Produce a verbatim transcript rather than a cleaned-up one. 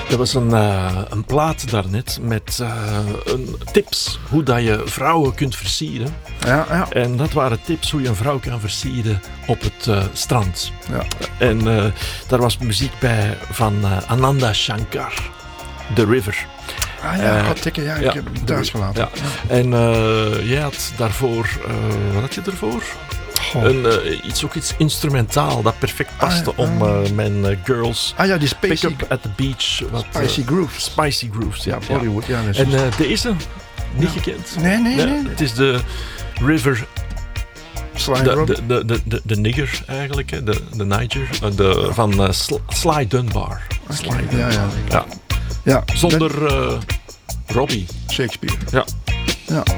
Dat was een, uh, een plaat daarnet met uh, een, tips hoe dat je vrouwen kunt versieren. Ja, ja. En dat waren tips hoe je een vrouw kan versieren op het uh, strand. Ja. En uh, daar was muziek bij van uh, Ananda Shankar, The River. Ah ja, uh, God, tikken, ja, ik ja, heb hem thuis gelaten. Ja. Ja. En uh, jij had daarvoor, uh, wat had je ervoor? Oh. Een, uh, iets, ook iets instrumentaal dat perfect paste ah, ja, om uh, mijn uh, girls ah, ja, die spicy, pick-up at the beach. Wat, spicy uh, grooves. Spicy grooves, ja. ja Bollywood, ja. ja en uh, deze, niet ja. gekend. Nee, nee, nee, nee. Het is de River... Sly de, de, de, de, de, de nigger eigenlijk, hè. De, de Niger, de, ja. van uh, Sly, Sly Dunbar. Okay. Sly Dunbar. Ja, ja. ja. ja. Zonder uh, Robbie. Shakespeare. Ja. Ja.